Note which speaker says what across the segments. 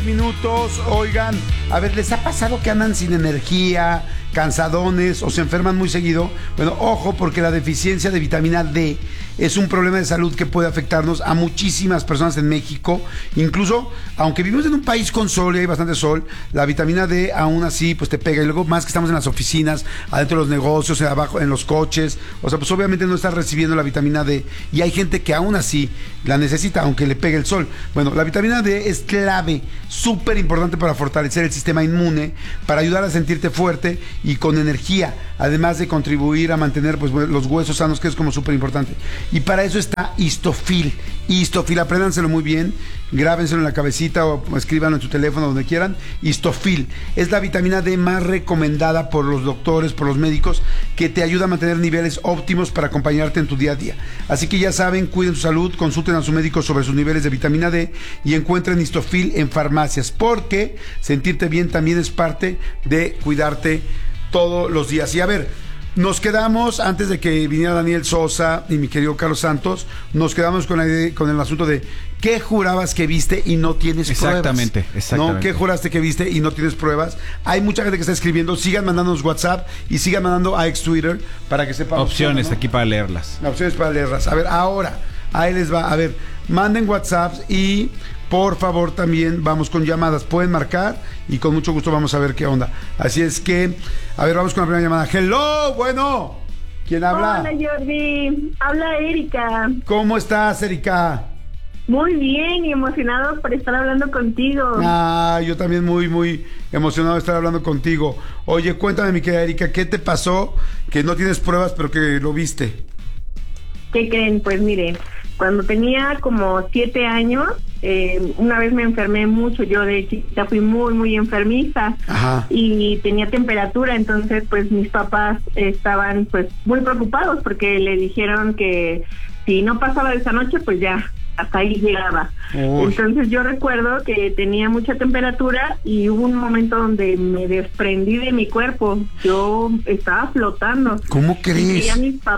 Speaker 1: minutos. Oigan, a ver, ¿les ha pasado que andan sin energía, cansadones o se enferman muy seguido? Bueno, ojo, porque la deficiencia de vitamina D es un problema de salud que puede afectarnos a muchísimas personas en México. Incluso, aunque vivimos en un país con sol y hay bastante sol, la vitamina D aún así pues te pega. Y luego más que estamos en las oficinas, adentro de los negocios, abajo en los coches, o sea, pues obviamente no estás recibiendo la vitamina D. Y hay gente que aún así la necesita, aunque le pegue el sol. Bueno, la vitamina D es clave, súper importante para fortalecer el sistema inmune, para ayudar a sentirte fuerte y con energía, además de contribuir a mantener pues los huesos sanos, que es como súper importante. Y para eso está Histofil. Histofil, apréndanselo muy bien, grábenselo en la cabecita o escríbanlo en su teléfono, donde quieran. Histofil es la vitamina D más recomendada por los doctores, por los médicos, que te ayuda a mantener niveles óptimos para acompañarte en tu día a día. Así que ya saben, cuiden su salud, consulten a su médico sobre sus niveles de vitamina D y encuentren Histofil en farmacias, porque sentirte bien también es parte de cuidarte todos los días. Y a ver, nos quedamos, antes de que viniera Daniel Sosa y mi querido Carlos Santos, nos quedamos con el asunto de ¿qué jurabas que viste y no tienes pruebas?
Speaker 2: Exactamente.
Speaker 1: ¿No? ¿Qué juraste que viste y no tienes pruebas? Hay mucha gente que está escribiendo. Sigan mandándonos WhatsApp y sigan mandando a ex Twitter para que sepan.
Speaker 2: Opciones, ¿no? Aquí para leerlas.
Speaker 1: Opciones para leerlas. A ver, ahora, ahí les va. A ver, manden WhatsApp y por favor también vamos con llamadas. Pueden marcar y con mucho gusto vamos a ver qué onda. Así es que, a ver, vamos con la primera llamada. Hello, bueno. ¿Quién habla?
Speaker 3: Hola, Jordi. Habla Erika.
Speaker 1: ¿Cómo estás, Erika?
Speaker 3: Muy bien y emocionado por estar hablando contigo.
Speaker 1: Yo también muy emocionado de estar hablando contigo. Oye, cuéntame, mi querida Erika, ¿qué te pasó que no tienes pruebas pero que lo viste?
Speaker 3: ¿Qué creen? Pues miren, cuando tenía como 7 años, una vez me enfermé mucho. Yo de chiquita fui muy enfermiza.
Speaker 1: Ajá.
Speaker 3: Y tenía temperatura, entonces pues mis papás estaban pues muy preocupados porque le dijeron que si no pasaba de esa noche pues ya hasta ahí llegaba. Uy. Entonces yo recuerdo que tenía mucha temperatura y hubo un momento donde me desprendí de mi cuerpo. Yo estaba flotando.
Speaker 1: ¿Cómo crees?
Speaker 3: Veía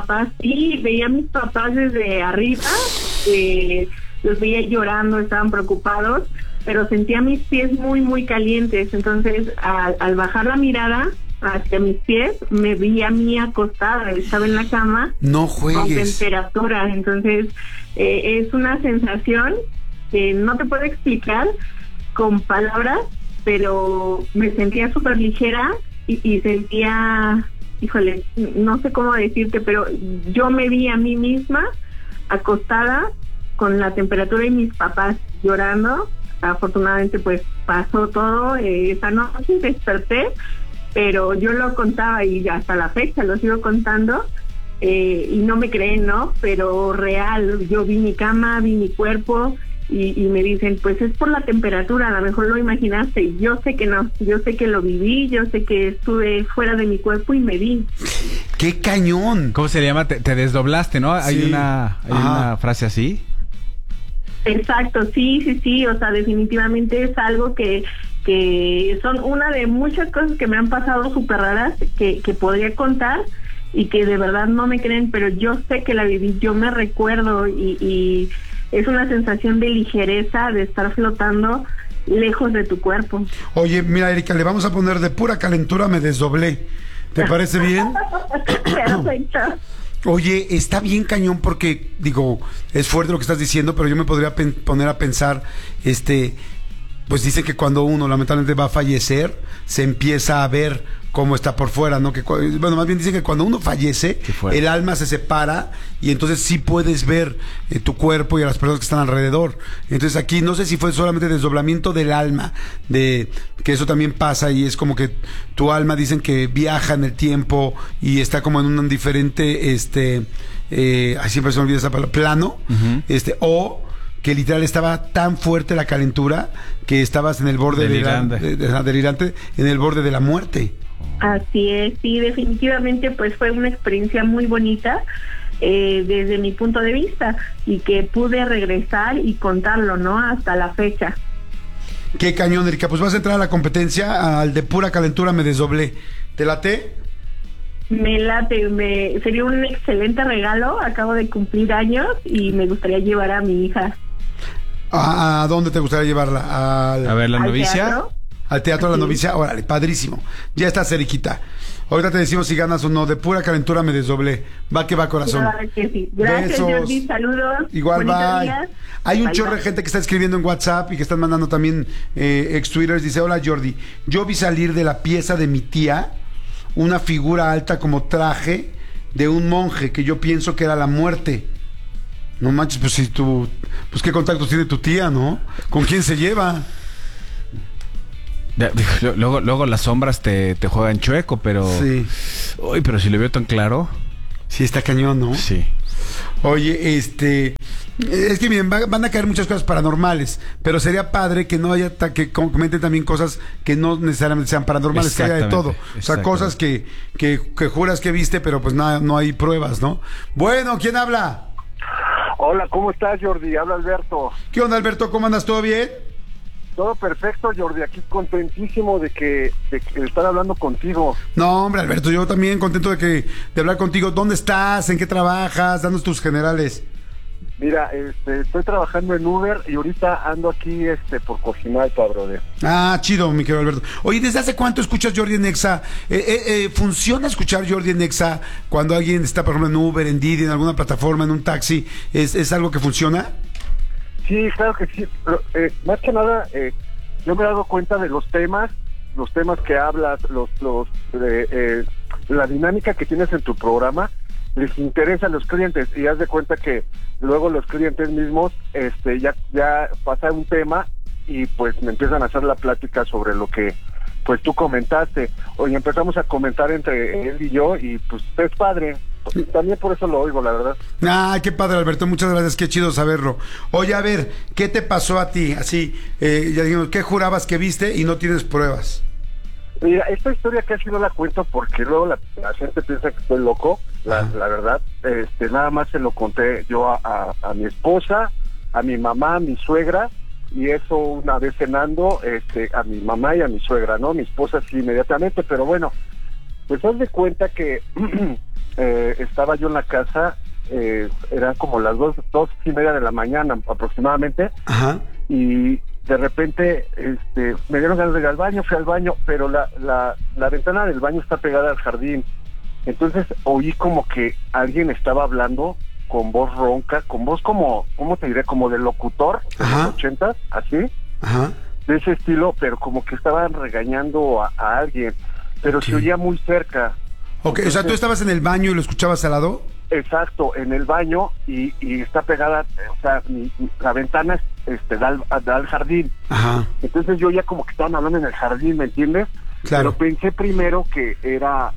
Speaker 3: a mis papás desde arriba, los veía llorando, estaban preocupados, pero sentía mis pies muy calientes. Entonces al bajar la mirada hacia mis pies, me vi a mí acostada, estaba en la cama.
Speaker 1: No juegues.
Speaker 3: Con temperatura. Entonces es una sensación que no te puedo explicar con palabras, pero me sentía súper ligera y sentía, híjole, no sé cómo decirte, pero yo me vi a mí misma acostada con la temperatura y mis papás llorando. Afortunadamente pues pasó todo. Esa noche desperté, pero yo lo contaba y hasta la fecha lo sigo contando, y no me creen, ¿no? Pero real, yo vi mi cama, vi mi cuerpo y me dicen, pues es por la temperatura, a lo mejor lo imaginaste. Y yo sé que no, yo sé que lo viví, yo sé que estuve fuera de mi cuerpo y me vi.
Speaker 1: ¡Qué cañón!
Speaker 2: ¿Cómo se le llama? Te desdoblaste, ¿no?
Speaker 1: Sí.
Speaker 2: Hay una frase así.
Speaker 3: Exacto, sí, o sea, definitivamente es algo que son una de muchas cosas que me han pasado súper raras que podría contar y que de verdad no me creen, pero yo sé que la viví, yo me recuerdo y es una sensación de ligereza, de estar flotando lejos de tu cuerpo.
Speaker 1: Oye, mira, Erika, le vamos a poner de pura calentura me desdoblé. ¿Te parece bien?
Speaker 3: Perfecto.
Speaker 1: Oye, está bien cañón porque, digo, es fuerte lo que estás diciendo, pero yo me podría poner a pensar, pues dicen que cuando uno lamentablemente va a fallecer, se empieza a ver cómo está por fuera, ¿no? Bueno, más bien dicen que cuando uno fallece, el alma se separa y entonces sí puedes ver tu cuerpo y a las personas que están alrededor. Entonces aquí no sé si fue solamente desdoblamiento del alma, de que eso también pasa y es como que tu alma dicen que viaja en el tiempo y está como en un diferente, siempre se me olvida esa palabra, plano, o que literal estaba tan fuerte la calentura que estabas en el borde delirante, en el borde de la muerte.
Speaker 3: Así es, sí, definitivamente pues fue una experiencia muy bonita desde mi punto de vista y que pude regresar y contarlo, ¿no? Hasta la fecha.
Speaker 1: Qué cañón, Erika. Pues vas a entrar a la competencia, al de pura calentura me desdoblé. ¿Te late?
Speaker 3: Me late, sería un excelente regalo. Acabo de cumplir años y me gustaría llevar a mi hija.
Speaker 1: ¿A dónde te gustaría llevarla?
Speaker 2: A ver, la
Speaker 3: ¿Al
Speaker 2: novicia.
Speaker 3: teatro?
Speaker 1: Al Teatro de la
Speaker 3: Sí.
Speaker 1: Novicia. Órale, padrísimo. Ya está cerquita. Ahorita te decimos si ganas o no. De pura calentura me desdoblé. Va que va, corazón.
Speaker 3: Claro que sí. Gracias,
Speaker 1: Besos.
Speaker 3: Jordi. Saludos.
Speaker 1: Igual,
Speaker 3: Bonitos
Speaker 1: bye.
Speaker 3: días.
Speaker 1: Hay un
Speaker 3: Bye,
Speaker 1: chorro de
Speaker 3: bye.
Speaker 1: gente que está escribiendo en WhatsApp y que están mandando también ex Twitters. Dice, hola Jordi, yo vi salir de la pieza de mi tía una figura alta como traje de un monje que yo pienso que era la muerte. No manches, pues si tú, pues qué contactos tiene tu tía, ¿no? ¿Con quién se lleva?
Speaker 2: Luego las sombras te juegan chueco, pero...
Speaker 1: Sí.
Speaker 2: Uy, pero si lo veo tan claro...
Speaker 1: Sí, está cañón, ¿no?
Speaker 2: Sí.
Speaker 1: Oye, es que miren, van a caer muchas cosas paranormales, pero sería padre que no haya, que comenten también cosas que no necesariamente sean paranormales, que haya de todo. O sea, cosas que juras que viste, pero pues no hay pruebas, ¿no? Bueno, ¿quién habla?
Speaker 4: Hola, ¿cómo estás, Jordi? Habla Alberto.
Speaker 1: ¿Qué onda, Alberto? ¿Cómo andas? ¿Todo bien?
Speaker 4: Todo perfecto, Jordi. Aquí contentísimo de que estar hablando contigo.
Speaker 1: No, hombre, Alberto, yo también contento de hablar contigo. ¿Dónde estás? ¿En qué trabajas? Danos tus generales.
Speaker 4: Mira, estoy trabajando en Uber y ahorita ando aquí por Cojimalpa, brother.
Speaker 1: Ah, chido, mi querido Alberto. Oye, ¿desde hace cuánto escuchas Jordi en Exa? ¿Funciona escuchar Jordi en Exa cuando alguien está, por ejemplo, en Uber, en Didi, en alguna plataforma, en un taxi? ¿Es algo que funciona?
Speaker 4: Sí, claro que sí. Pero, más que nada, yo me he dado cuenta de los temas que hablas, la dinámica que tienes en tu programa, les interesa a los clientes y haz de cuenta que luego los clientes mismos ya pasa un tema y pues me empiezan a hacer la plática sobre lo que pues tú comentaste. Hoy empezamos a comentar entre él y yo y pues es padre. También por eso lo oigo, la verdad.
Speaker 1: Ah, qué padre, Alberto, muchas gracias, qué chido saberlo. Oye, a ver, ¿qué te pasó a ti? Así, ya dijimos, ¿qué jurabas que viste y no tienes pruebas?
Speaker 4: Mira, esta historia casi no la cuento porque luego la gente piensa que estoy loco, la verdad. Nada más se lo conté yo a mi esposa, a mi mamá, a mi suegra, y eso una vez cenando, a mi mamá y a mi suegra, ¿no? Mi esposa sí inmediatamente, pero bueno, pues haz de cuenta que estaba yo en la casa, eran como las 2:30 de la mañana aproximadamente.
Speaker 1: Ajá.
Speaker 4: Y de repente me dieron ganas de ir al baño, fui al baño, pero la ventana del baño está pegada al jardín. Entonces oí como que alguien estaba hablando con voz ronca, con voz como, ¿cómo te diré? Como de locutor de los 80s, así,
Speaker 1: Ajá.
Speaker 4: de ese estilo, pero como que estaban regañando a alguien, pero se oía muy cerca.
Speaker 1: Ok, entonces, o sea, ¿tú estabas en el baño y lo escuchabas al lado?
Speaker 4: Exacto, en el baño y está pegada, o sea, la ventana da al jardín.
Speaker 1: Ajá.
Speaker 4: Entonces yo ya como que estaban hablando en el jardín, ¿me entiendes?
Speaker 1: Claro.
Speaker 4: Pero pensé primero que era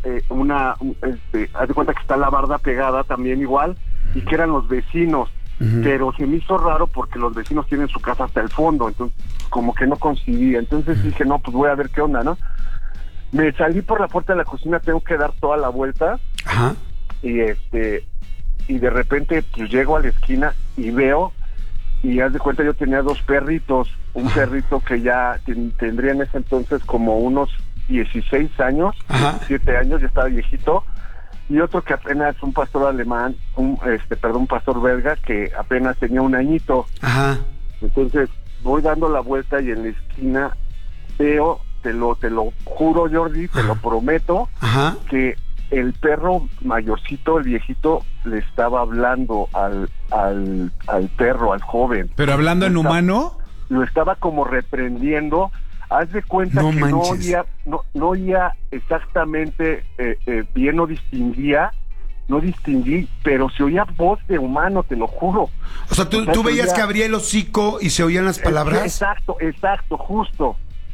Speaker 4: haz de cuenta que está la barda pegada también igual y que eran los vecinos.
Speaker 1: Uh-huh.
Speaker 4: Pero se me hizo raro porque los vecinos tienen su casa hasta el fondo, entonces como que no coincidía. Entonces dije, no, pues voy a ver qué onda, ¿no? Me salí por la puerta de la cocina, tengo que dar toda la vuelta.
Speaker 1: Ajá.
Speaker 4: Y y de repente pues llego a la esquina y veo, y haz de cuenta yo tenía 2 perritos, un perrito que ya tendría en ese entonces como unos 16 años,
Speaker 1: Ajá.
Speaker 4: 17 años, ya estaba viejito, y otro que apenas un pastor alemán, un pastor belga que apenas tenía 1 añito.
Speaker 1: Ajá.
Speaker 4: Entonces voy dando la vuelta y en la esquina veo, te lo juro, Jordi, te lo prometo,
Speaker 1: Ajá.
Speaker 4: que el perro mayorcito, el viejito, le estaba hablando al perro, al joven.
Speaker 2: ¿Pero hablando en humano?
Speaker 4: Lo estaba como reprendiendo. Haz de cuenta
Speaker 1: No
Speaker 4: que
Speaker 1: manches.
Speaker 4: no oía exactamente bien, no distinguí, pero se oía voz de humano, te lo juro.
Speaker 1: O sea, tú
Speaker 4: se
Speaker 1: veías
Speaker 4: oía-
Speaker 1: que abría el hocico y se oían las palabras.
Speaker 4: Exacto, justo,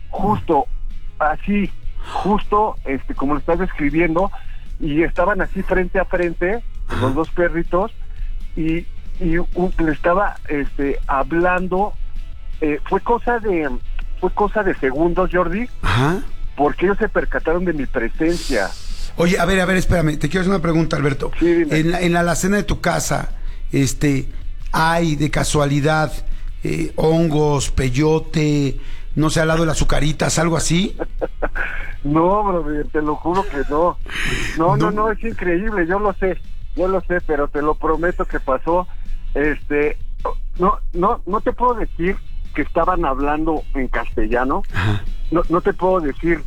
Speaker 4: así, justo, como lo estás describiendo, y estaban así frente a frente, los 2 perritos, y le estaba hablando, fue cosa de segundos, Jordi,
Speaker 1: Ajá.
Speaker 4: porque ellos se percataron de mi presencia.
Speaker 1: Oye, a ver, espérame, te quiero hacer una pregunta, Alberto.
Speaker 4: Sí, dime.
Speaker 1: En la alacena de tu casa, hay de casualidad hongos, peyote, no sé, al lado de las azucaritas, algo así.
Speaker 4: No, brother, te lo juro que no. No, es increíble, yo lo sé, pero te lo prometo que pasó. no te puedo decir que estaban hablando en castellano.
Speaker 1: Ajá.
Speaker 4: No te puedo decir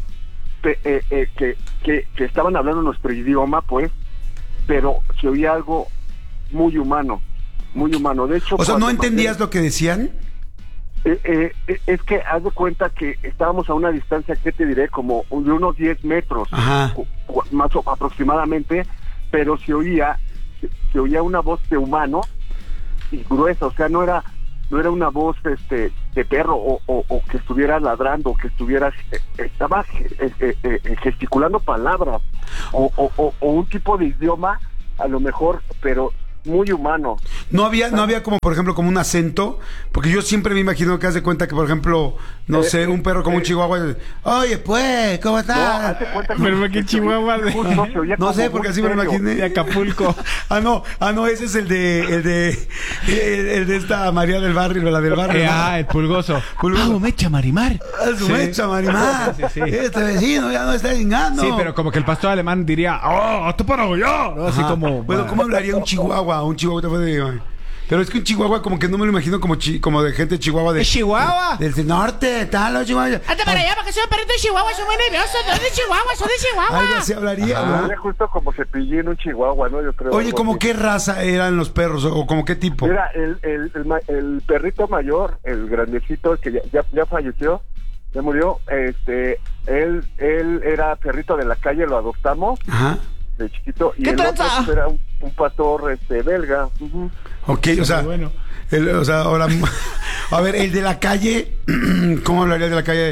Speaker 4: que estaban hablando nuestro idioma, pues, pero se oía algo muy humano. De hecho,
Speaker 1: O sea, ¿no
Speaker 4: cuando
Speaker 1: entendías
Speaker 4: pasé-
Speaker 1: lo que decían?
Speaker 4: es que haz de cuenta que estábamos a una distancia, ¿qué te diré? Como de unos 10 metros,
Speaker 1: Ajá.
Speaker 4: más aproximadamente, pero se oía una voz de humano y gruesa, o sea, no era una voz de perro o que estuviera ladrando, que estaba gesticulando palabras o un tipo de idioma, a lo mejor, pero muy humano.
Speaker 1: No había como, por ejemplo, como un acento, porque yo siempre me imagino que haz de cuenta que, por ejemplo, no sé, un perro como un chihuahua, oye, pues, ¿cómo
Speaker 4: No,
Speaker 1: estás?
Speaker 4: hazte cuenta que
Speaker 2: Pero qué chihuahua de-
Speaker 4: justo se oía
Speaker 1: No
Speaker 4: como
Speaker 1: sé, porque
Speaker 4: muy
Speaker 1: así me lo
Speaker 4: serio.
Speaker 1: imaginé.
Speaker 2: De Acapulco.
Speaker 1: No, ese es el de esta María del Barrio, la del barrio. ¿no?
Speaker 2: El pulgoso.
Speaker 1: Pulgoso.
Speaker 2: Mecha Marimar.
Speaker 1: ¡Ah, su mecha, Marimar!
Speaker 2: Sí, sí.
Speaker 1: Este vecino ya no está chingando.
Speaker 2: Sí, pero como que el pastor alemán diría, ¡oh, tú para yo! ¿No? Así
Speaker 1: Ajá.
Speaker 2: como...
Speaker 1: Bueno, ¿cómo hablaría un chihuahua? Un chihuahua te puede... Pero es que un chihuahua como que no me lo imagino como de gente de Chihuahua de...
Speaker 2: ¿Es Chihuahua?
Speaker 1: Del norte, tal, los chihuahuas.
Speaker 5: Anda para allá, porque soy un perrito de Chihuahua, soy muy nervioso. ¿Dónde es Chihuahua? Soy de Chihuahua.
Speaker 1: Algo así hablaría, ¿no?
Speaker 4: Sería justo como Cepillín, un chihuahua, ¿no? Yo creo.
Speaker 1: Oye,
Speaker 4: algo
Speaker 1: ¿como
Speaker 4: así.
Speaker 1: qué raza eran los perros? ¿O como qué tipo?
Speaker 4: Mira, el perrito mayor, el grandecito, que ya falleció, ya murió, él era perrito de la calle, lo adoptamos
Speaker 1: Ajá.
Speaker 4: de chiquito, y
Speaker 5: ¿Qué
Speaker 4: el otro
Speaker 5: tranza?
Speaker 4: pues, era un pastor belga. Ujú.
Speaker 1: Ok, o sea...
Speaker 2: bueno.
Speaker 1: O sea, ahora... A ver, el de la calle... ¿Cómo hablaría de la calle?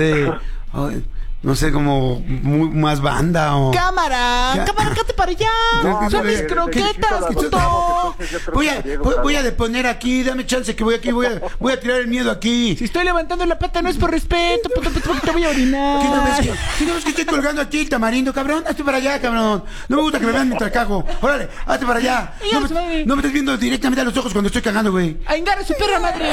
Speaker 1: No sé, como más banda o...
Speaker 5: Cámara,
Speaker 1: Ya.
Speaker 5: cámara, cállate para allá.
Speaker 1: No,
Speaker 5: Son
Speaker 1: de-
Speaker 5: mis
Speaker 1: de
Speaker 5: croquetas,
Speaker 4: chiquito la
Speaker 5: puto.
Speaker 4: adoptamos, entonces yo creo que
Speaker 1: Voy a deponer aquí, dame chance que voy a tirar el miedo aquí.
Speaker 5: Si estoy levantando la pata no es por respeto, puto, porque te voy a
Speaker 1: ¿Qué no ves
Speaker 5: orinar.
Speaker 1: que estoy colgando aquí el tamarindo, cabrón? Hazte para allá, cabrón. No me gusta que me vean mientras cago. Órale, hazte para allá.
Speaker 5: Ya, su madre.
Speaker 1: No me estés viendo directamente a los ojos cuando estoy cagando, güey.
Speaker 5: A engarra su perra madre.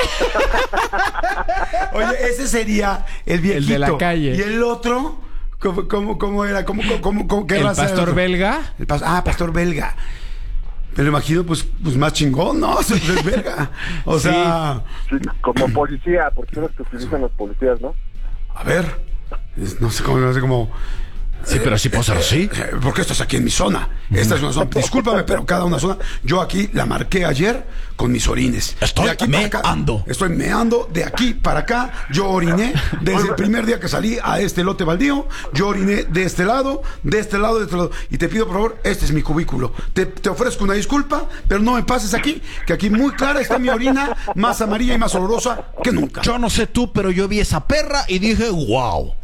Speaker 1: Oye, ese sería el viejito.
Speaker 2: El de la calle.
Speaker 1: Y el otro, ¿cómo era? ¿Qué
Speaker 2: ¿El
Speaker 1: raza era
Speaker 2: pastor
Speaker 1: otro?
Speaker 2: belga?
Speaker 1: Pastor belga. Me lo imagino, pues más chingón, ¿no? Es belga. O
Speaker 2: Sí.
Speaker 1: sea,
Speaker 4: Sí, como policía, porque es lo que utilizan los policías, ¿no?
Speaker 1: a ver, no sé cómo.
Speaker 2: Sí, pero sí puedo ser así.
Speaker 1: ¿Por qué estás aquí en mi zona? Esta es una zona. Discúlpame, pero cada una zona. Yo aquí la marqué ayer con mis orines.
Speaker 2: Estoy
Speaker 1: De aquí para acá,
Speaker 2: meando.
Speaker 1: Estoy meando de aquí para acá. Yo oriné desde el primer día que salí a este lote baldío. Yo oriné de este lado, de este lado, de este lado. Y te pido, por favor, este es mi cubículo. Te ofrezco una disculpa, pero no me pases aquí, que aquí muy clara está mi orina, más amarilla y más olorosa que nunca.
Speaker 6: Yo no sé tú, pero yo vi esa perra y dije, wow.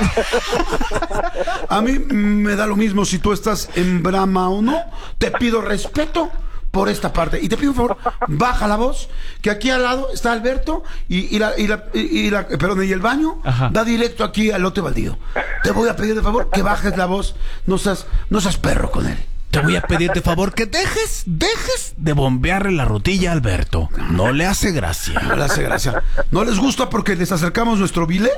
Speaker 1: A mí me da lo mismo si tú estás en Brahma o no. Te pido respeto por esta parte. Y te pido, por favor, baja la voz, que aquí al lado está Alberto y el baño
Speaker 2: Ajá.
Speaker 1: da directo aquí al lote baldío. Te voy a pedir de favor que bajes la voz. No seas perro con él.
Speaker 6: Te voy a pedir de favor que dejes de bombearle la rutilla a Alberto. No le hace gracia.
Speaker 1: No le hace gracia. ¿No les gusta porque les acercamos nuestro billet?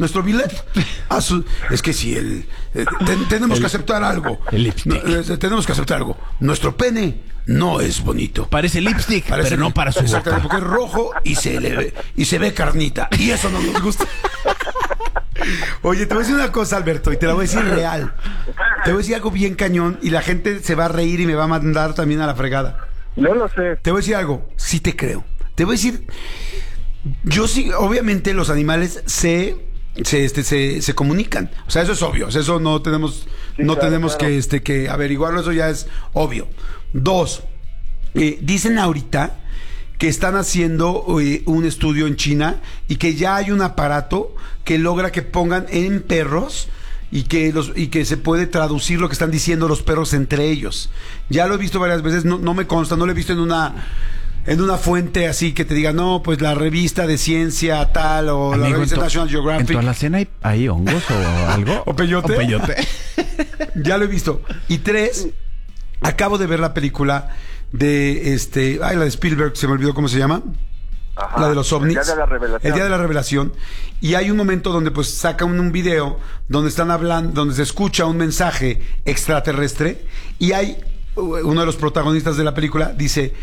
Speaker 1: Es que si tenemos que aceptar algo.
Speaker 2: el lipstick.
Speaker 1: Tenemos que aceptar algo. Nuestro pene no es bonito.
Speaker 6: Parece lipstick,
Speaker 1: Parece
Speaker 6: pero no para su
Speaker 1: exactamente,
Speaker 6: boca.
Speaker 1: porque es rojo y se ve carnita. Y eso no nos gusta. Oye, te voy a decir una cosa, Alberto, y te la voy a decir real. Te voy a decir algo bien cañón y la gente se va a reír y me va a mandar también a la fregada.
Speaker 4: No lo sé.
Speaker 1: Te voy a decir algo, sí te creo. Te voy a decir, yo sí, obviamente los animales se comunican. O sea, eso es obvio. O sea, eso no tenemos,
Speaker 4: Sí,
Speaker 1: no
Speaker 4: claro,
Speaker 1: tenemos
Speaker 4: claro.
Speaker 1: que averiguarlo, eso ya es obvio. Dos, dicen ahorita que están haciendo un estudio en China y que ya hay un aparato que logra que pongan en perros y que se puede traducir lo que están diciendo los perros entre ellos. Ya lo he visto varias veces, no me consta, no lo he visto en una fuente así que te diga, no, pues la revista de ciencia tal o la
Speaker 2: Amigo,
Speaker 1: revista National
Speaker 2: ¿en
Speaker 1: Geographic.
Speaker 2: tu alacena hay hongos o algo?
Speaker 1: ¿O peyote?
Speaker 2: ¿O peyote?
Speaker 1: Ya lo he visto. Y tres, acabo de ver la película de la de Spielberg, se me olvidó cómo se llama.
Speaker 4: Ajá.
Speaker 1: La de los ovnis.
Speaker 4: El día de la revelación.
Speaker 1: El día de la revelación. Y hay un momento donde pues sacan un video donde están hablando, donde se escucha un mensaje extraterrestre y hay uno de los protagonistas de la película dice,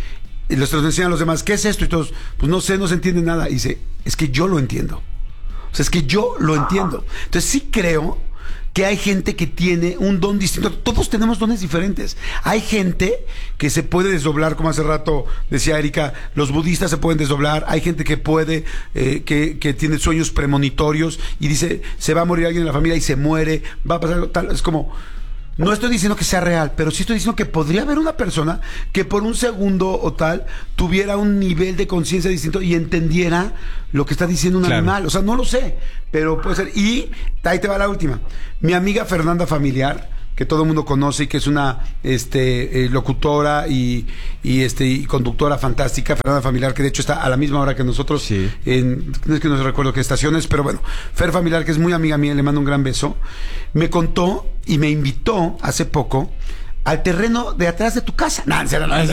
Speaker 1: y los enseñan a los demás, ¿qué es esto? Y todos, pues no sé, no se entiende nada. Y dice, es que yo lo entiendo. O sea, es que yo lo entiendo. Entonces sí creo que hay gente que tiene un don distinto. Todos tenemos dones diferentes. Hay gente que se puede desdoblar, como hace rato decía Erika, los budistas se pueden desdoblar. Hay gente que puede, que tiene sueños premonitorios y dice, se va a morir alguien en la familia y se muere, va a pasar algo tal. Es como... No estoy diciendo que sea real, pero sí estoy diciendo que podría haber una persona que por un segundo o tal tuviera un nivel de conciencia distinto y entendiera lo que está diciendo un animal. O sea, no lo sé, pero puede ser. Y ahí te va la última. Mi amiga Fernanda Familiar, que todo el mundo conoce y que es una locutora y conductora fantástica, Fernanda Familiar, que de hecho está a la misma hora que nosotros,
Speaker 2: sí.
Speaker 1: No es que no recuerdo qué estaciones, pero bueno, Fer Familiar, que es muy amiga mía, le mando un gran beso, me contó y me invitó hace poco al terreno de atrás de tu casa. No.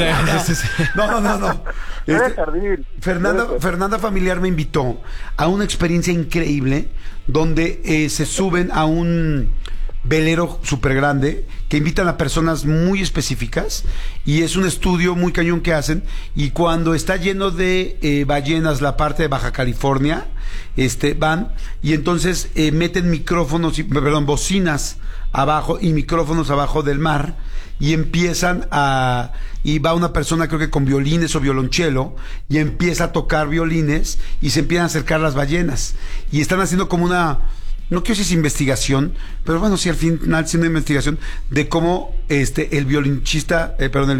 Speaker 1: Fernanda Familiar me invitó a una experiencia increíble donde se suben a un velero súper grande que invitan a personas muy específicas y es un estudio muy cañón que hacen, y cuando está lleno de ballenas la parte de Baja California, van y entonces meten bocinas abajo y micrófonos abajo del mar y y va una persona, creo que con violines o violonchelo, y empieza a tocar violines y se empiezan a acercar las ballenas y están haciendo como una... No quiero decir es investigación, pero bueno, sí, al final siendo una investigación de cómo el violinista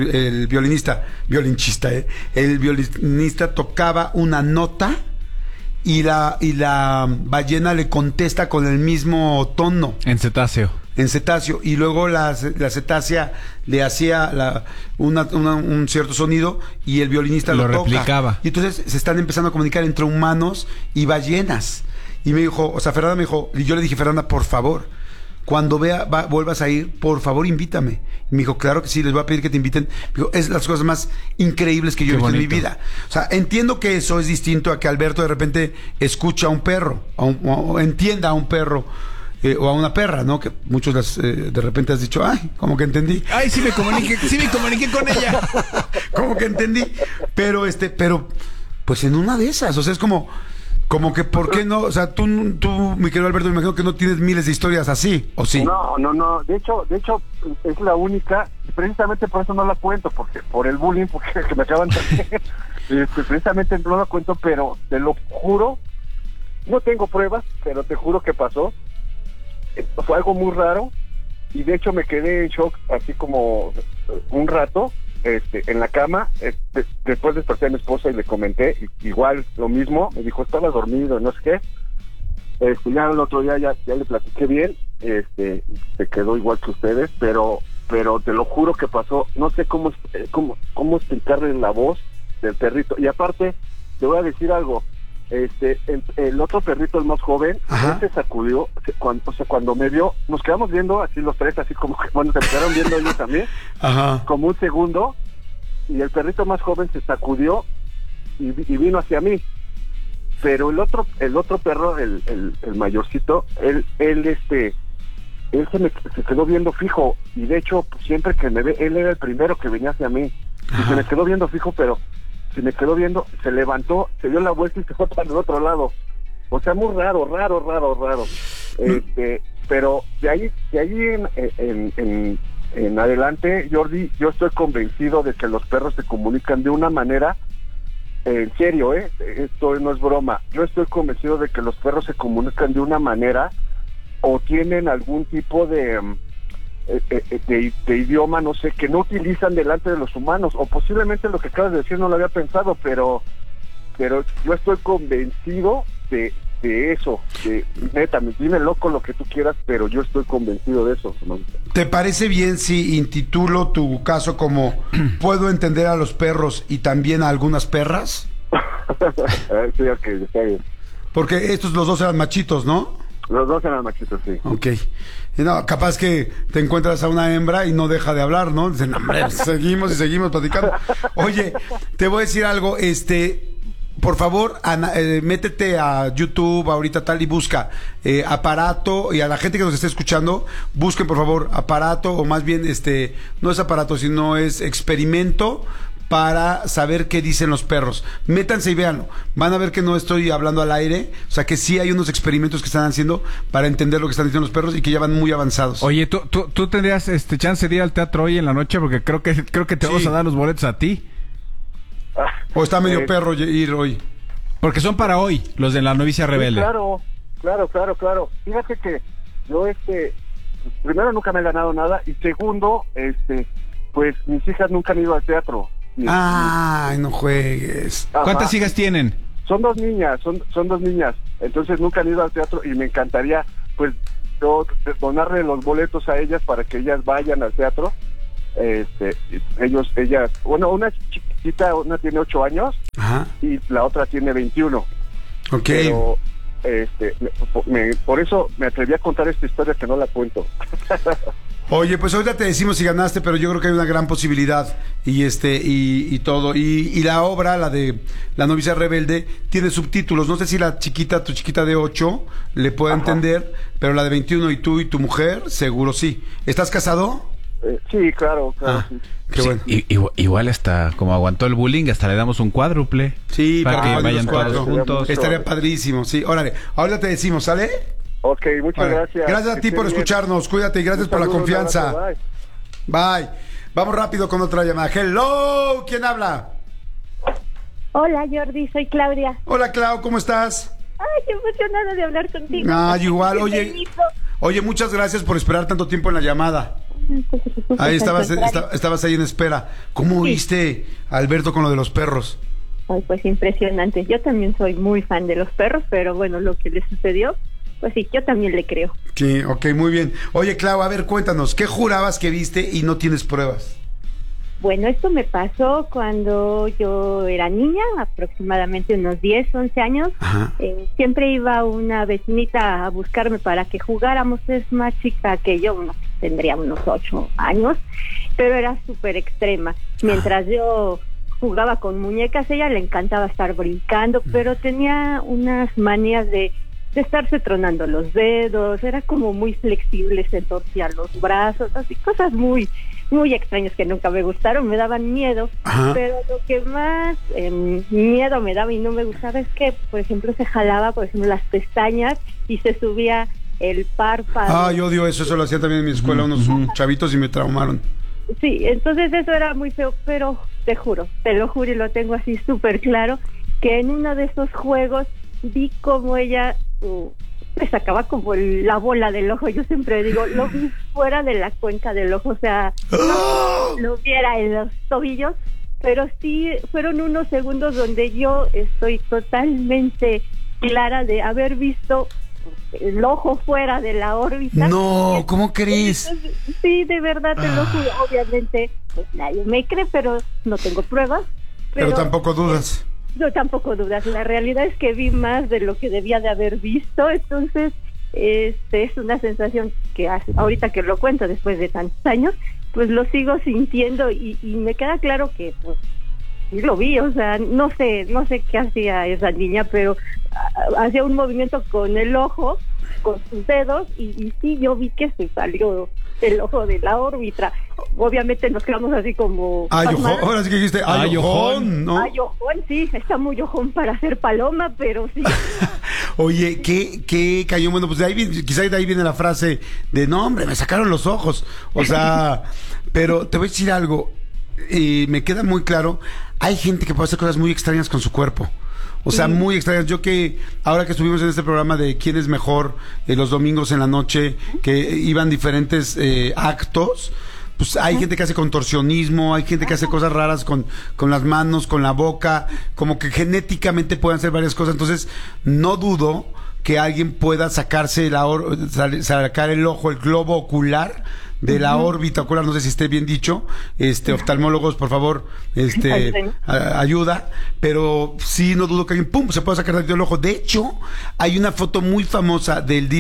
Speaker 1: tocaba una nota y la ballena le contesta con el mismo tono.
Speaker 2: En cetáceo.
Speaker 1: Y luego la cetácea le hacía un cierto sonido y el violinista lo
Speaker 2: replicaba.
Speaker 1: Y entonces se están empezando a comunicar entre humanos y ballenas. Y me dijo, Fernanda me dijo, y yo le dije, Fernanda, por favor, cuando vuelvas a ir, por favor, invítame. Y me dijo, claro que sí, les voy a pedir que te inviten. Me dijo, es las cosas más increíbles que yo he visto en mi vida. O sea, entiendo que eso es distinto a que Alberto de repente escucha a un perro, o entienda a un perro, o a una perra, ¿no? Que muchos de repente has dicho, ay, como que entendí.
Speaker 2: Ay, sí me comuniqué con ella.
Speaker 1: Como que entendí. Pero, pues en una de esas, o sea, es como que, ¿por qué no? O sea, tú, mi querido Alberto, me imagino que no tienes miles de historias así, ¿o sí?
Speaker 4: No. De hecho, es la única, y precisamente por eso no la cuento, porque por el bullying, porque que me acaban de... precisamente no la cuento, pero te lo juro, no tengo pruebas, pero te juro que pasó. Fue algo muy raro, y de hecho me quedé en shock, así como un rato, en la cama. Después desperté a mi esposa y le comenté, igual lo mismo, me dijo, estaba dormido, no sé qué. Ya el otro día ya le platiqué bien, se quedó igual que ustedes, pero te lo juro que pasó. No sé cómo explicarle la voz del perrito. Y aparte, te voy a decir algo, el otro perrito, el más joven, él se sacudió, cuando me vio, nos quedamos viendo así los tres, así como que, bueno, se quedaron viendo ellos también, como un segundo, y el perrito más joven se sacudió y vino hacia mí. Pero el otro perro, el mayorcito, él se quedó viendo fijo, y de hecho, pues, siempre que me ve, él era el primero que venía hacia mí, y se me quedó viendo fijo, pero se me quedó viendo, se levantó, se dio la vuelta y se fue para el otro lado. O sea, muy raro. Pero de ahí en adelante, Jordi, yo estoy convencido de que los perros se comunican de una manera, en serio, esto no es broma, yo estoy convencido de que los perros se comunican de una manera, o tienen algún tipo de idioma, no sé, que no utilizan delante de los humanos, o posiblemente lo que acabas de decir no lo había pensado, pero yo estoy convencido de eso, neta, me tiene loco lo que tú quieras, pero yo estoy convencido de eso, ¿no?
Speaker 1: ¿Te parece bien si intitulo tu caso como puedo entender a los perros y también a algunas perras?
Speaker 4: Sí, ok, está bien.
Speaker 1: Porque los dos eran machitos, ¿no?
Speaker 4: Los dos eran machitos, sí.
Speaker 1: Ok. No, capaz que te encuentras a una hembra y no deja de hablar, ¿no? Dicen, hombre, seguimos platicando. Oye, te voy a decir algo, por favor, métete a YouTube ahorita tal y busca Aparato, y a la gente que nos esté escuchando, busquen por favor Aparato, o más bien no es Aparato, sino es Experimento para saber qué dicen los perros. Métanse y véanlo. Van a ver que no estoy hablando al aire. O sea, que sí hay unos experimentos que están haciendo para entender lo que están diciendo los perros y que ya van muy avanzados.
Speaker 2: Oye, ¿tú tendrías chance de ir al teatro hoy en la noche? Porque creo que te vamos a dar los boletos a ti.
Speaker 1: O está medio perro ir hoy.
Speaker 2: Porque son para hoy, los de La Novicia Rebelde.
Speaker 4: Sí, claro. Fíjate que yo, primero nunca me he ganado nada y segundo, pues mis hijas nunca han ido al teatro.
Speaker 1: Ay, no juegues.
Speaker 4: Ajá.
Speaker 2: ¿Cuántas hijas tienen?
Speaker 4: Son 2 niñas, son 2 niñas. Entonces nunca han ido al teatro y me encantaría, pues, yo donarle los boletos a ellas para que ellas vayan al teatro. Ellas, bueno, una chiquitita, una tiene 8 años.
Speaker 1: Ajá.
Speaker 4: Y la otra tiene 21.
Speaker 1: Ok.
Speaker 4: Pero, por eso me atreví a contar esta historia que no la cuento.
Speaker 1: Oye, pues ahorita te decimos si ganaste, pero yo creo que hay una gran posibilidad y todo. Y la obra, la de La Novicia Rebelde, tiene subtítulos. No sé si tu chiquita de 8 le puede entender, pero la de 21 y tú y tu mujer, seguro sí. ¿Estás casado?
Speaker 4: Sí, claro, sí.
Speaker 1: Qué bueno.
Speaker 2: Igual hasta como aguantó el bullying, hasta le damos un cuádruple.
Speaker 1: Sí,
Speaker 2: para que
Speaker 1: los
Speaker 2: vayan
Speaker 1: cuatro
Speaker 2: todos juntos.
Speaker 1: Estaría padrísimo, sí. Órale, ahorita te decimos, ¿sale?
Speaker 4: Ok, muchas
Speaker 1: Órale.
Speaker 4: gracias.
Speaker 1: Gracias a ti por escucharnos, cuídate y gracias por la confianza. Bye. Vamos rápido con otra llamada. Hello, ¿quién habla?
Speaker 7: Hola Jordi, soy Claudia.
Speaker 1: Hola Clau, ¿cómo estás?
Speaker 7: Ay, qué emocionada de hablar contigo.
Speaker 1: Igual,
Speaker 7: Qué
Speaker 1: oye.
Speaker 7: bonito.
Speaker 1: Oye, muchas gracias por esperar tanto tiempo en la llamada. Ahí estabas ahí en espera. ¿Cómo oíste a Alberto con lo de los perros?
Speaker 7: Ay, pues impresionante. Yo también soy muy fan de los perros, pero bueno, lo que le sucedió, pues sí, yo también le creo.
Speaker 1: Sí, ok, muy bien. Oye, Clau, a ver, cuéntanos, ¿qué jurabas que viste y no tienes pruebas?
Speaker 7: Bueno, esto me pasó cuando yo era niña, aproximadamente unos 10, 11 años. Siempre iba una vecinita a buscarme para que jugáramos. Es más chica que yo, tendría unos 8 años, pero era súper extrema. Mientras yo jugaba con muñecas, a ella le encantaba estar brincando, pero tenía unas manías de estarse tronando los dedos, era como muy flexible, se torcía los brazos, así cosas muy extrañas que nunca me gustaron, me daban miedo. Pero lo que más miedo me daba y no me gustaba es que, por ejemplo, se jalaba, por ejemplo, las pestañas y se subía el párpado.
Speaker 1: Yo odio eso lo hacían también en mi escuela unos chavitos y me traumaron.
Speaker 7: Sí, entonces eso era muy feo, pero te lo juro y lo tengo así súper claro, que en uno de esos juegos vi como ella me sacaba como la bola del ojo. Yo siempre digo, lo vi fuera de la cuenca del ojo, o sea, no lo viera en los tobillos, pero sí fueron unos segundos donde yo estoy totalmente clara de haber visto el ojo fuera de la órbita.
Speaker 1: No, ¿cómo crees?
Speaker 7: Entonces, sí, de verdad te lo juro. Obviamente, pues nadie me cree, pero no tengo pruebas.
Speaker 1: Pero tampoco dudas.
Speaker 7: No, tampoco dudas. La realidad es que vi más de lo que debía de haber visto. Entonces, es una sensación que ahorita que lo cuento después de tantos años, pues lo sigo sintiendo y me queda claro que pues sí lo vi. O sea, no sé qué hacía esa niña, pero hacía un movimiento con el ojo, con sus dedos y sí, yo vi que se salió el ojo de la órbita. Obviamente nos quedamos así como...
Speaker 1: ahora sí que dijiste ayojón, ¿no?
Speaker 7: Ayojón, sí, está muy ojón para hacer paloma, pero sí.
Speaker 1: Oye, ¿qué cayó? Bueno, pues quizá de ahí viene la frase de, no, hombre, me sacaron los ojos. O sea, pero te voy a decir algo, me queda muy claro, hay gente que puede hacer cosas muy extrañas con su cuerpo. O sea, muy extrañas. Yo que ahora que estuvimos en este programa de quién es mejor los domingos en la noche, que iban diferentes actos, pues hay gente que hace contorsionismo, hay gente que hace cosas raras con las manos, con la boca, como que genéticamente pueden hacer varias cosas. Entonces, no dudo que alguien pueda sacarse sacar el ojo, el globo ocular de la órbita ocular, no sé si esté bien dicho, oftalmólogos, por favor, ayuda, pero sí, no dudo que alguien, se pueda sacar del ojo. De hecho, hay una foto muy famosa del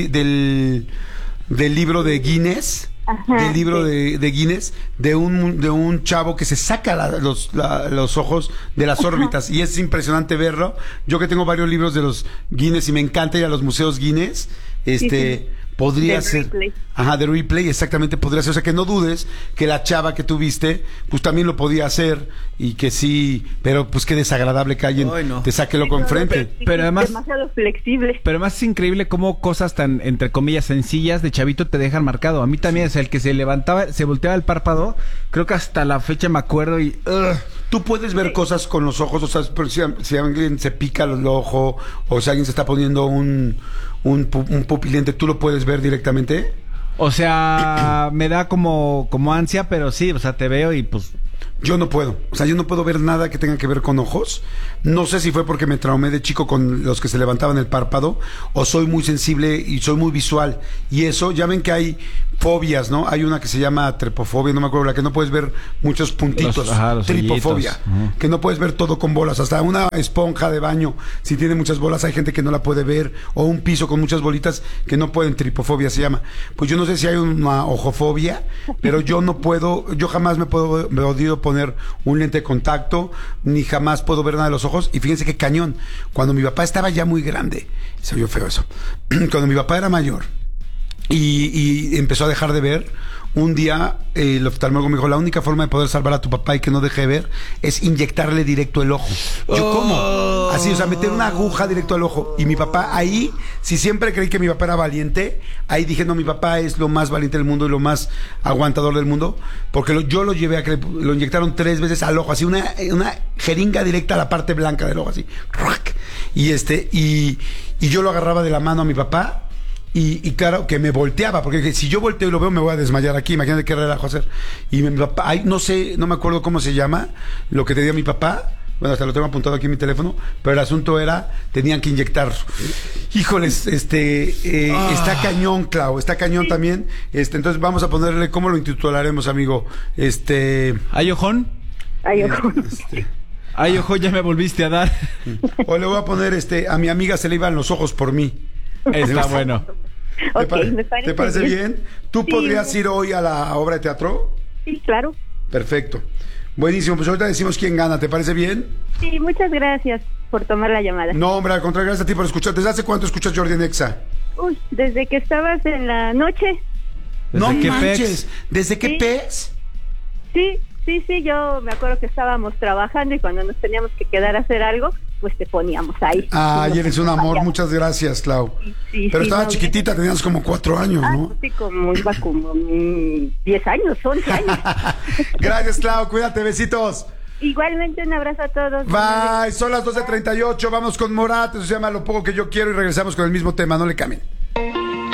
Speaker 1: libro de Guinness, de Guinness, de un chavo que se saca los ojos de las órbitas, y es impresionante verlo. Yo que tengo varios libros de los Guinness y me encanta ir a los museos Guinness, podría
Speaker 3: De
Speaker 1: ser.
Speaker 3: Ripley.
Speaker 1: Ajá, de Ripley, exactamente, podría ser. O sea, que no dudes que la chava que tuviste, pues también lo podía hacer y que sí, pero pues qué desagradable que alguien
Speaker 6: Ay, no.
Speaker 1: te saque loco enfrente.
Speaker 2: Pero además-
Speaker 7: demasiado flexible.
Speaker 2: Pero además es increíble cómo cosas tan, entre comillas, sencillas de chavito te dejan marcado. A mí también es el que se levantaba, se volteaba el párpado. Creo que hasta la fecha me acuerdo y...
Speaker 1: Tú puedes ver cosas con los ojos, o sea, si alguien se pica el ojo o si alguien se está poniendo un pupilente, ¿tú lo puedes ver directamente?
Speaker 2: O sea, me da como ansia, pero sí, o sea, te veo y pues...
Speaker 1: Yo no puedo, o sea, yo no puedo ver nada que tenga que ver con ojos. No sé si fue porque me traumé de chico con los que se levantaban el párpado o soy muy sensible y soy muy visual. Y eso, ya ven que hay fobias, ¿no? Hay una que se llama trepofobia, no me acuerdo, la que no puedes ver muchos puntitos.
Speaker 2: Los
Speaker 1: Tripofobia,
Speaker 2: hoyitos. Ujú.
Speaker 1: que no puedes ver todo con bolas. Hasta una esponja de baño, si tiene muchas bolas, hay gente que no la puede ver. O un piso con muchas bolitas que no pueden, tripofobia se llama. Pues yo no sé si hay una ojofobia, pero yo no puedo, yo jamás me he podido poner un lente de contacto, ni jamás puedo ver nada de los ojos. Y fíjense qué cañón. Cuando mi papá estaba ya muy grande, se oyó feo eso. Cuando mi papá era mayor y empezó a dejar de ver, un día el oftalmólogo me dijo: la única forma de poder salvar a tu papá y que no deje de ver es inyectarle directo el ojo. Yo, ¿cómo? Así, o sea, meter una aguja directo al ojo. Y mi papá ahí, si siempre creí que mi papá era valiente, ahí dije: no, mi papá es lo más valiente del mundo y lo más aguantador del mundo, porque yo lo llevé a que lo inyectaron 3 veces al ojo, así una jeringa directa a la parte blanca del ojo, así. Y yo lo agarraba de la mano a mi papá. Y claro, que me volteaba, porque dije, si yo volteo y lo veo, me voy a desmayar aquí. Imagínate qué relajo hacer. Y mi papá, ay, no sé, no me acuerdo cómo se llama lo que tenía mi papá. Bueno, hasta lo tengo apuntado aquí en mi teléfono. Pero el asunto era, tenían que inyectar. Híjoles, está cañón, Clau, está cañón también. Entonces vamos a ponerle, ¿cómo lo intitularemos, amigo?
Speaker 2: ¿Ay, ojón?
Speaker 7: Ay, ojo.
Speaker 2: Ay, ojo, ya me volviste a dar.
Speaker 1: O le voy a poner, a mi amiga se le iban los ojos por mí.
Speaker 2: Está bueno.
Speaker 7: Ok, me parece
Speaker 1: ¿Te parece bien? ¿Tú
Speaker 7: Sí.
Speaker 1: podrías ir hoy a la obra de teatro?
Speaker 7: Sí, claro.
Speaker 1: Perfecto. Buenísimo, pues ahorita decimos quién gana, ¿te parece bien?
Speaker 7: Sí, muchas gracias por tomar la llamada.
Speaker 1: No, hombre, al contrario, gracias a ti por escuchar. ¿Desde hace cuánto escuchas Jordi en Exa?
Speaker 7: Uy, desde que estabas en la noche.
Speaker 1: No
Speaker 2: ¿Desde qué
Speaker 1: manches,
Speaker 2: pex?
Speaker 1: ¿desde qué
Speaker 7: Sí.
Speaker 1: pez?
Speaker 7: Sí, yo me acuerdo que estábamos trabajando y cuando nos teníamos que quedar a hacer algo, pues te poníamos ahí.
Speaker 1: Ay,
Speaker 7: Y
Speaker 1: eres un amor, muchas gracias, Clau.
Speaker 7: Sí,
Speaker 1: Pero
Speaker 7: sí,
Speaker 1: estaba
Speaker 7: no,
Speaker 1: chiquitita, tenías como 4 años, ¿no?
Speaker 7: pues sí, iba como 10 años, 11 años.
Speaker 1: Gracias, Clau, cuídate, besitos.
Speaker 7: Igualmente, un abrazo a todos.
Speaker 1: Bye, son las 12:38, vamos con Morat, eso se llama Lo Poco Que Yo Quiero y regresamos con el mismo tema, no le cambien.